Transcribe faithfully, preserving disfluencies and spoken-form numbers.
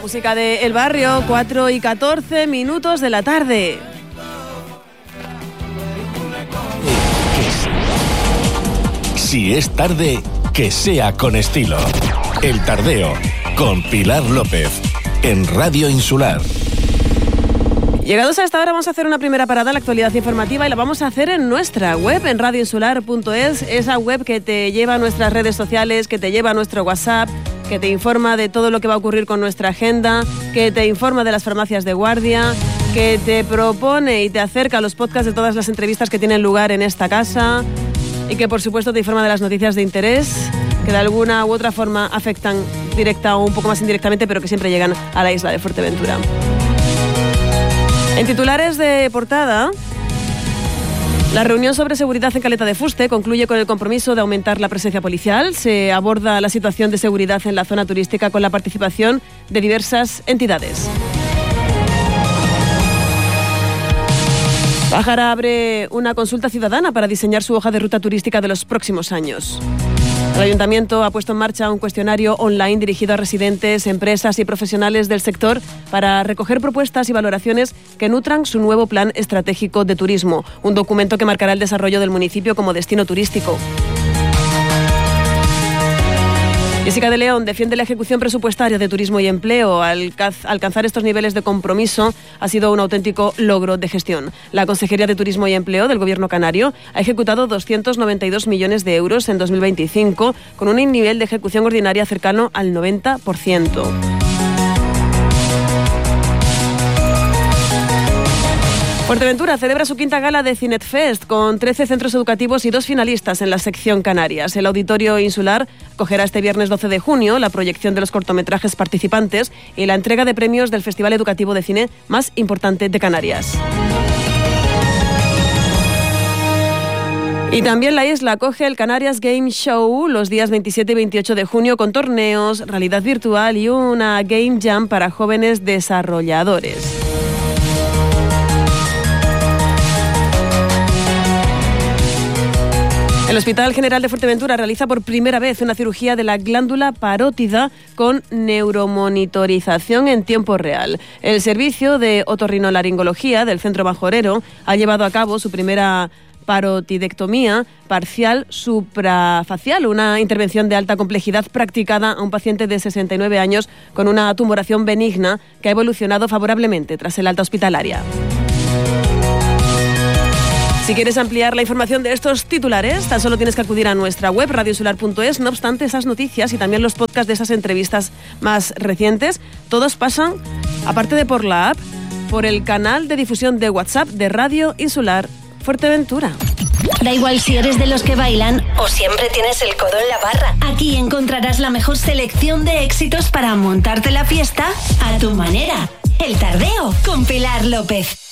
Música de El Barrio, cuatro y catorce minutos de la tarde. Si es tarde, que sea con estilo. El Tardeo, con Pilar López, en Radio Insular. Llegados a esta hora vamos a hacer una primera parada en la actualidad informativa y la vamos a hacer en nuestra web, en radio insular punto es, esa web que te lleva a nuestras redes sociales, que te lleva a nuestro WhatsApp, que te informa de todo lo que va a ocurrir con nuestra agenda, que te informa de las farmacias de guardia, que te propone y te acerca a los podcasts de todas las entrevistas que tienen lugar en esta casa y que por supuesto te informa de las noticias de interés que de alguna u otra forma afectan directa o un poco más indirectamente, pero que siempre llegan a la isla de Fuerteventura. En titulares de portada, la reunión sobre seguridad en Caleta de Fuste concluye con el compromiso de aumentar la presencia policial. Se aborda la situación de seguridad en la zona turística con la participación de diversas entidades. Pájara abre una consulta ciudadana para diseñar su hoja de ruta turística de los próximos años. El Ayuntamiento ha puesto en marcha un cuestionario online dirigido a residentes, empresas y profesionales del sector para recoger propuestas y valoraciones que nutran su nuevo plan estratégico de turismo, un documento que marcará el desarrollo del municipio como destino turístico. Jessica de León defiende la ejecución presupuestaria de turismo y empleo. Alcanzar estos niveles de compromiso ha sido un auténtico logro de gestión. La Consejería de Turismo y Empleo del Gobierno canario ha ejecutado doscientos noventa y dos millones de euros en dos mil veinticinco, con un nivel de ejecución ordinaria cercano al noventa por ciento. Fuerteventura celebra su quinta gala de Cinetfest con trece centros educativos y dos finalistas en la sección Canarias. El Auditorio Insular acogerá este viernes doce de junio la proyección de los cortometrajes participantes y la entrega de premios del Festival Educativo de Cine más importante de Canarias. Y también la isla acoge el Canarias Game Show los días veintisiete y veintiocho de junio con torneos, realidad virtual y una Game Jam para jóvenes desarrolladores. El Hospital General de Fuerteventura realiza por primera vez una cirugía de la glándula parótida con neuromonitorización en tiempo real. El servicio de otorrinolaringología del Centro Majorero ha llevado a cabo su primera parotidectomía parcial suprafacial, una intervención de alta complejidad practicada a un paciente de sesenta y nueve años con una tumoración benigna que ha evolucionado favorablemente tras el alta hospitalaria. Si quieres ampliar la información de estos titulares, tan solo tienes que acudir a nuestra web, radio insular punto es. No obstante, esas noticias y también los podcasts de esas entrevistas más recientes, todos pasan, aparte de por la app, por el canal de difusión de WhatsApp de Radio Insular Fuerteventura. Da igual si eres de los que bailan o siempre tienes el codo en la barra. Aquí encontrarás la mejor selección de éxitos para montarte la fiesta a tu manera. El Tardeo con Pilar López.